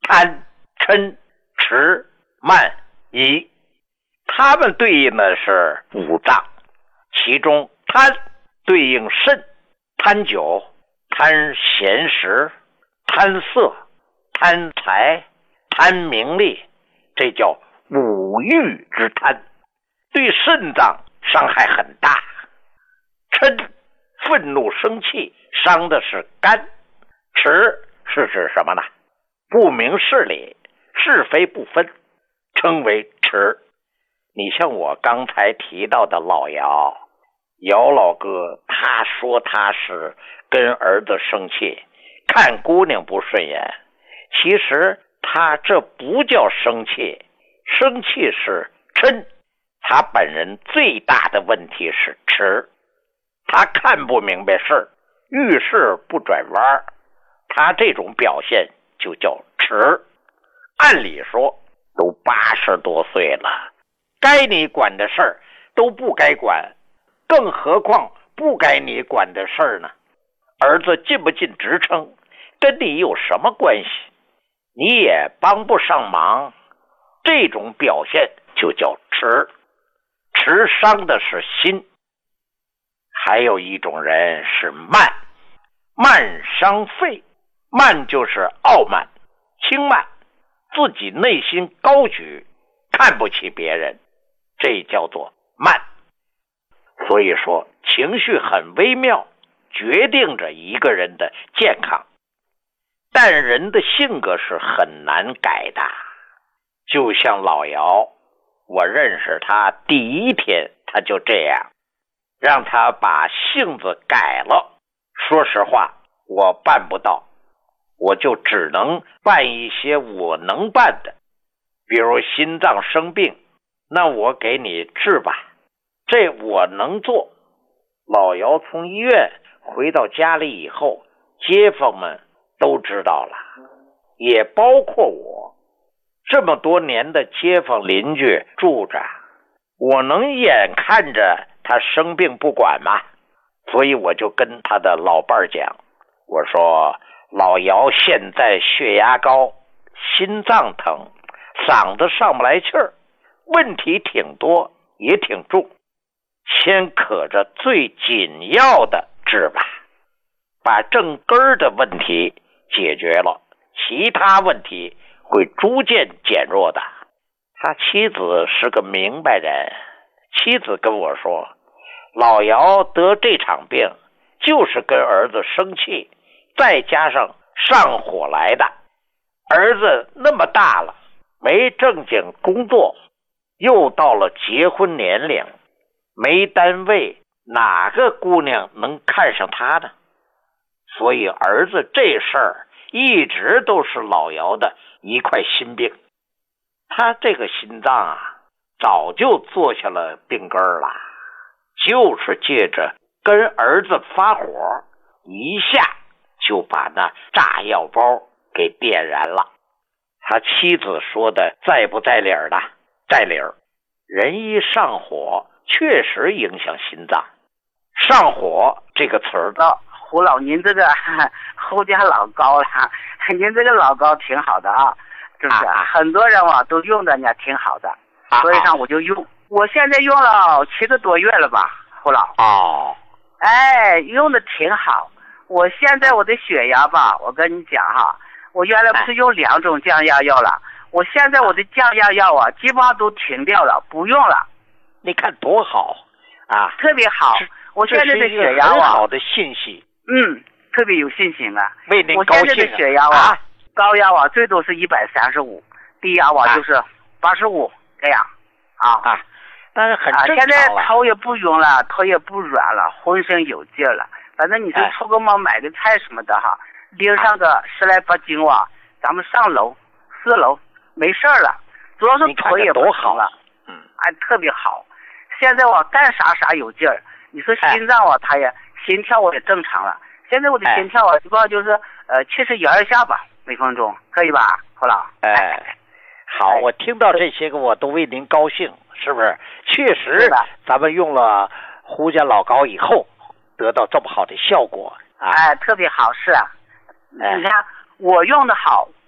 贪、嗔、痴、慢、疑，它们对应的是五脏，其中贪对应肾，贪酒、贪闲食、贪色、贪财、贪名利，这叫五欲之贪，对肾脏伤害很大。嗔，愤怒生气，伤的是肝。痴是指什么呢？不明事理，是非不分，称为痴。你像我刚才提到的老姚老哥，他说他是跟儿子生气，看姑娘不顺眼，其实他这不叫生气，生气是嗔。他本人最大的问题是痴，他看不明白事儿，遇事不转弯，他这种表现就叫痴。按理说都80多岁了，该你管的事儿都不该管，更何况不该你管的事儿呢？儿子尽不尽职称跟你有什么关系？你也帮不上忙，这种表现就叫痴。痴伤的是心。还有一种人是慢，慢伤肺。慢就是傲慢、轻慢，自己内心高举，看不起别人，这叫做慢。所以说情绪很微妙，决定着一个人的健康。但人的性格是很难改的，就像老姚，我认识他第一天他就这样，让他把性子改了，说实话我办不到，我就只能办一些我能办的，比如心脏生病，那我给你治吧，这我能做。老姚从医院回到家里以后，街坊们都知道了，也包括我。这么多年的街坊邻居住着，我能眼看着他生病不管吗？所以我就跟他的老伴儿讲，我说老姚现在血压高，心脏疼，嗓子上不来气儿，问题挺多也挺重，先可着最紧要的治吧，把正根儿的问题解决了，其他问题会逐渐减弱的。他妻子是个明白人，妻子跟我说，老姚得这场病就是跟儿子生气，再加上上火来的。儿子那么大了，没正经工作，又到了结婚年龄，没单位，哪个姑娘能看上他呢？所以儿子这事儿一直都是老姚的一块心病。他这个心脏啊，早就做下了病根了，就是借着跟儿子发火，一下就把那炸药包给点燃了。他妻子说的在不在理儿的？在理儿。人一上火，确实影响心脏。上火这个词儿， 胡老，您这个侯家老高了，您这个老高挺好的啊，是不是？很多人都用的呢，挺好的，所以上我就用。我现在用了7个多月了吧，胡老。 哦。 哎，用的挺好。我现在我的血压吧，我跟你讲哈，我原来不是用2种降压药了，我现在我的降压药啊，基本上都停掉了，不用了。 你看多好啊！ 特别好。我现在的血压很好的信息。 特别有信心啊！ 为您高兴。 我现在的血压高压最多是135，低压就是85这样但是很正常了。 现在头也不晕了，头也不软了，浑身有劲了。反正你是出个门买个菜什么的拎上个10来把斤咱们上楼4楼没事了，主要是腿也不疼了。特别好。现在干啥有劲儿。你说心脏它也心跳也正常了。现在我的心跳基本上就是71下吧每分钟，可以吧，胡老？ 好，我听到这些个我都为您高兴，是不是？确实，咱们用了胡家老高以后，得到这么好的效果特别好，是啊。你看我用的好，